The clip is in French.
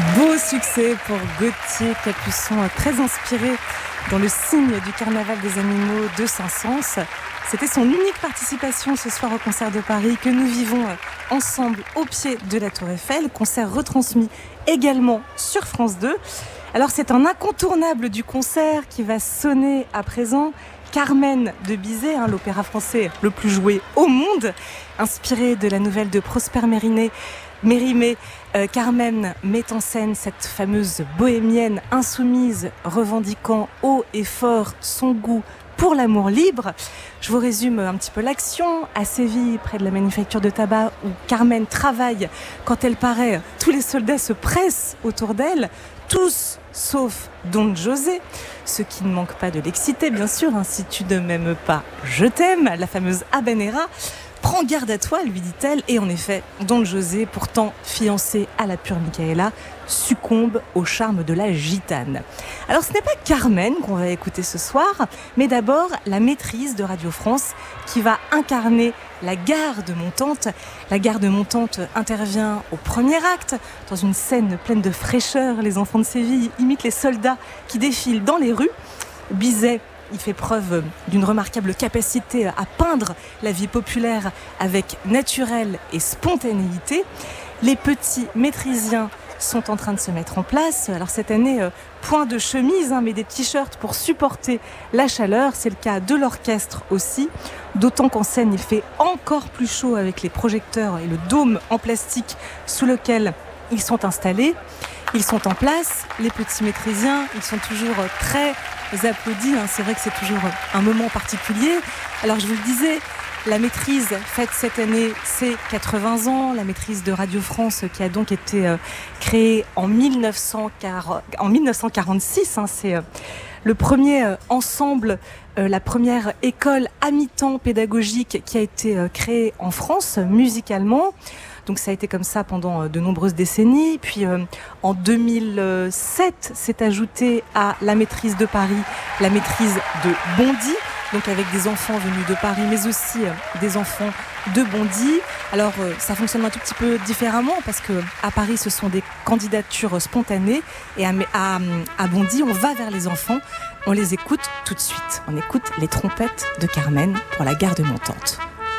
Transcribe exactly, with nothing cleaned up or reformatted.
Beau succès pour Gauthier Capuçon, très inspiré dans le signe du carnaval des animaux de Saint-Saëns. C'était son unique participation ce soir au concert de Paris que nous vivons ensemble au pied de la Tour Eiffel. Concert retransmis également sur France deux. Alors c'est un incontournable du concert qui va sonner à présent. Carmen de Bizet, hein, l'opéra français le plus joué au monde, inspiré de la nouvelle de Prosper Mérimée. Mérimée, euh, Carmen met en scène cette fameuse bohémienne insoumise revendiquant haut et fort son goût pour l'amour libre. Je vous résume un petit peu l'action. À Séville, près de la manufacture de tabac où Carmen travaille, quand elle paraît, tous les soldats se pressent autour d'elle, tous sauf Don José, ce qui ne manque pas de l'exciter, bien sûr, hein, si tu ne m'aimes pas, je t'aime, la fameuse habanera. Prends garde à toi, lui dit-elle, et en effet, Don José, pourtant fiancé à la pure Micaëla, succombe au charme de la gitane. Alors ce n'est pas Carmen qu'on va écouter ce soir, mais d'abord la maîtrise de Radio France qui va incarner la garde montante. La garde montante intervient au premier acte, dans une scène pleine de fraîcheur. Les enfants de Séville imitent les soldats qui défilent dans les rues. Bizet, il fait preuve d'une remarquable capacité à peindre la vie populaire avec naturel et spontanéité. Les petits maîtrisiens sont en train de se mettre en place. Alors cette année, euh, point de chemise, hein, mais des t-shirts pour supporter la chaleur. C'est le cas de l'orchestre aussi. D'autant qu'en scène, il fait encore plus chaud avec les projecteurs et le dôme en plastique sous lequel ils sont installés. Ils sont en place, les petits maîtrisiens, ils sont toujours très applaudis. Hein. C'est vrai que c'est toujours un moment particulier. Alors je vous le disais, la maîtrise fête cette année ses quatre-vingts ans, la maîtrise de Radio France qui a donc été euh, créée en, dix-neuf cent quarante, en dix-neuf cent quarante-six. Hein, c'est euh, le premier euh, ensemble, euh, la première école à mi-temps pédagogique qui a été euh, créée en France musicalement. Donc ça a été comme ça pendant de nombreuses décennies. Puis euh, en deux mille sept, s'est ajouté à la maîtrise de Paris la maîtrise de Bondy, donc avec des enfants venus de Paris, mais aussi euh, des enfants de Bondy. Alors euh, ça fonctionne un tout petit peu différemment parce que à Paris, ce sont des candidatures spontanées et à, à, à Bondy, on va vers les enfants. On les écoute tout de suite. On écoute les trompettes de Carmen pour la garde montante.